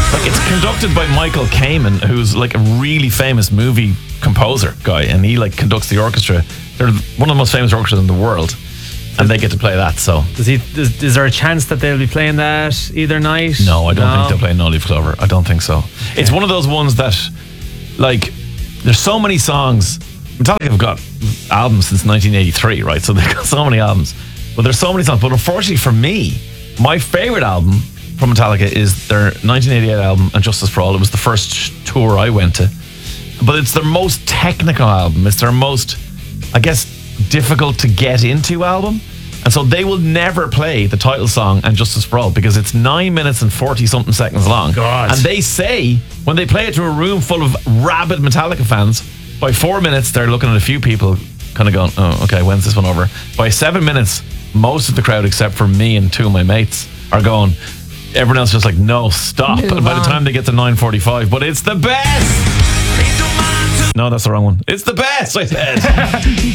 Like, it's conducted by Michael Kamen, who's like a really famous movie composer guy, and he like conducts the orchestra. They're one of the most famous orchestras in the world, and they get to play that. So, is there a chance that they'll be playing that either night? No, I don't think they'll play No Leaf Clover. I don't think so. Okay. It's one of those ones that, like, there's so many songs. Metallica have got albums since 1983, right? So they've got so many albums, but there's so many songs. But unfortunately for me, my favorite album from Metallica is their 1988 album, And Justice for All. It was the first tour I went to, but it's their most technical album. It's their most, I guess, difficult to get into album. And so they will never play the title song And Justice for All because it's 9 minutes and 40 something seconds long. God. And they say when they play it to a room full of rabid Metallica fans, by 4 minutes they're looking at a few people kind of going, oh, okay, when's this one over? By 7 minutes, most of the crowd except for me and two of my mates are going, everyone else just like, no, stop. And by the time they get to 9:45, but it's the best. No, that's the wrong one. It's the best, I said.